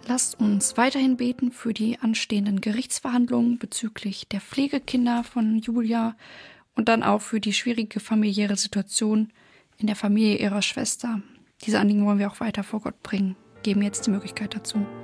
Lasst uns weiterhin beten für die anstehenden Gerichtsverhandlungen bezüglich der Pflegekinder von Julia und dann auch für die schwierige familiäre Situation in der Familie ihrer Schwester. Diese Anliegen wollen wir auch weiter vor Gott bringen. Geben jetzt die Möglichkeit dazu.